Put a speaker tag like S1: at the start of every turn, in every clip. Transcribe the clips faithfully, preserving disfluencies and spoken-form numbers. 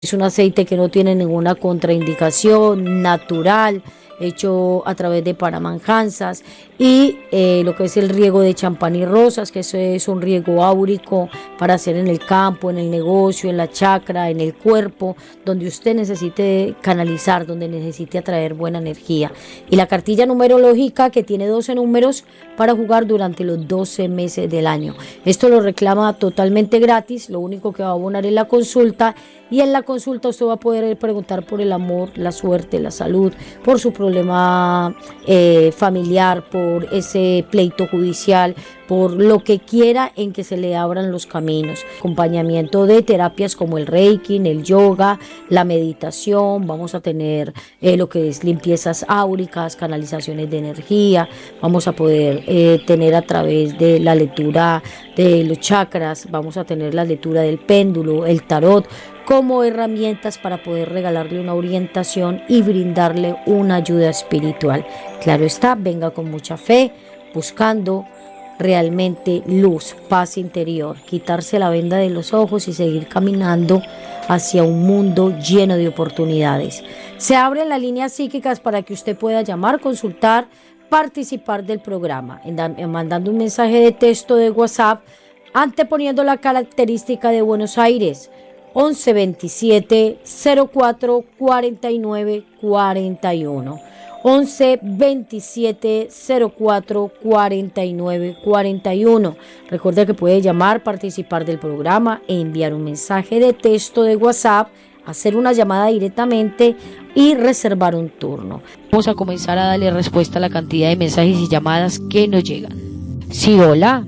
S1: Es un aceite que no tiene ninguna contraindicación, natural, hecho a través de paramanjansas y eh, lo que es el riego de champán y rosas, que eso es un riego áurico para hacer en el campo, en el negocio, en la chacra, en el cuerpo, donde usted necesite canalizar, donde necesite atraer buena energía. Y la cartilla numerológica, que tiene doce números para jugar durante los doce meses del año. Esto lo reclama totalmente gratis, lo único que va a abonar es la consulta, y en la consulta usted va a poder preguntar por el amor, la suerte, la salud, por su problema eh, familiar, por ese pleito judicial, por lo que quiera en que se le abran los caminos. Acompañamiento de terapias como el Reiki, el yoga, la meditación, vamos a tener eh, lo que es limpiezas áuricas, canalizaciones de energía, vamos a poder eh, tener a través de la lectura de los chakras, vamos a tener la lectura del péndulo, el tarot, como herramientas para poder regalarle una orientación y brindarle una ayuda espiritual. Claro está, venga con mucha fe, buscando realmente luz, paz interior, quitarse la venda de los ojos y seguir caminando hacia un mundo lleno de oportunidades. Se abren las líneas psíquicas para que usted pueda llamar, consultar, participar del programa, mandando un mensaje de texto de WhatsApp, anteponiendo la característica de Buenos Aires, once veintisiete cero cuatro cuarenta y nueve cuarenta y uno. once veintisiete cero cuatro cuarenta y nueve cuarenta y uno. Recuerda que puede llamar, participar del programa, enviar un mensaje de texto de WhatsApp, hacer una llamada directamente y reservar un turno. Vamos a comenzar a darle respuesta a la cantidad de mensajes y llamadas que nos llegan. Sí, hola.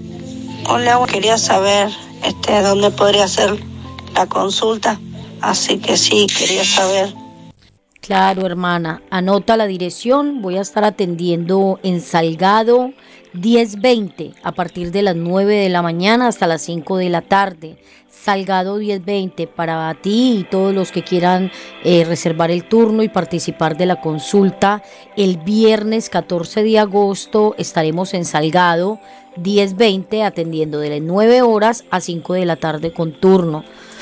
S2: Hola, quería saber este, dónde podría hacer la consulta, así que sí, quería saber.
S1: Claro, hermana, anota la dirección. Voy a estar atendiendo en Salgado diez veinte a partir de las nueve de la mañana hasta las cinco de la tarde. Salgado diez veinte para ti y todos los que quieran eh, reservar el turno y participar de la consulta. El viernes catorce de agosto estaremos en Salgado diez veinte atendiendo de las nueve horas a cinco de la tarde con turno.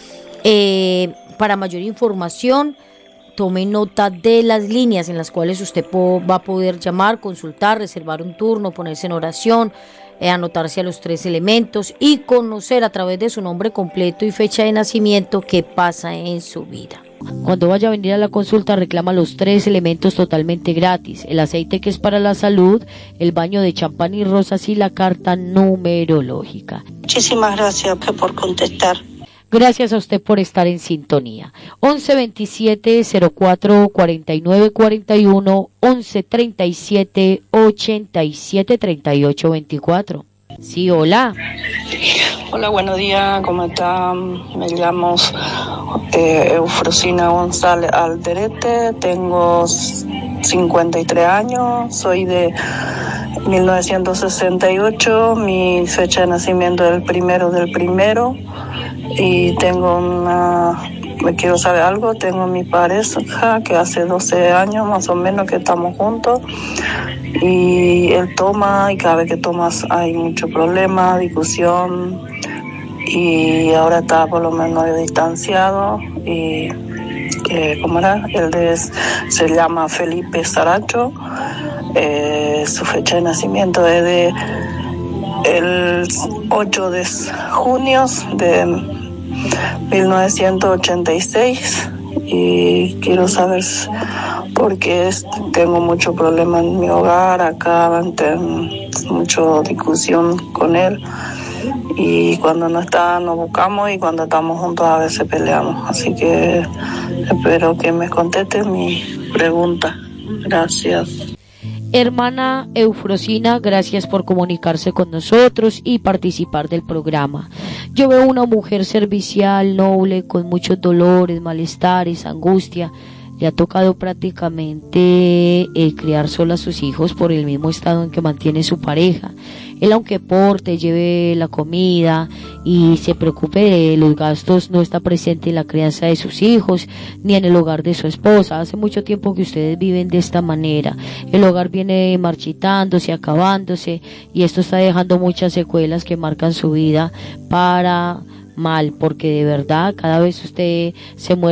S1: Eh, para mayor información, tome nota de las líneas en las cuales usted po- va a poder llamar, consultar, reservar un turno, ponerse en oración, eh, anotarse a los tres elementos y conocer a través de su nombre completo y fecha de nacimiento qué pasa en su vida.
S3: Cuando vaya a venir a la consulta, reclama los tres elementos totalmente gratis: el aceite, que es para la salud, el baño de champán y rosas, y la carta numerológica.
S2: Muchísimas gracias por contestar.
S3: Gracias a usted por estar en sintonía. once veintisiete cero cuatro cuarenta y nueve cuarenta y uno, once treinta y siete ochenta y siete treinta y ocho veinticuatro. Sí, hola.
S2: Hola, buenos días, ¿cómo están? Me llamo eh, Eufrosina González Alderete, tengo cincuenta y tres años, soy de mil novecientos sesenta y ocho, mi fecha de nacimiento es el primero del primero, y tengo una, me quiero saber algo, tengo mi pareja que hace doce años más o menos que estamos juntos, y él toma, y cada vez que tomas hay mucho problema, discusión, y ahora está por lo menos distanciado. Y eh, ¿cómo era? Él es, se llama Felipe Saracho, eh, su fecha de nacimiento es de el ocho de junio de mil novecientos ochenta y seis, y quiero saber porque es, tengo mucho problema en mi hogar, acá tengo mucha discusión con él, y cuando no está nos buscamos, y cuando estamos juntos a veces peleamos, así que espero que me conteste mi pregunta. Gracias.
S3: Hermana Eufrosina, gracias por comunicarse con nosotros y participar del programa. Yo veo una mujer servicial, noble, con muchos dolores, malestares, angustia. Le ha tocado prácticamente eh, criar sola a sus hijos por el mismo estado en que mantiene su pareja. Él, aunque porte, lleve la comida y se preocupe de los gastos, no está presente en la crianza de sus hijos ni en el hogar de su esposa. Hace mucho tiempo que ustedes viven de esta manera. El hogar viene marchitándose, acabándose, y esto está dejando muchas secuelas que marcan su vida para mal, porque de verdad cada vez usted se muere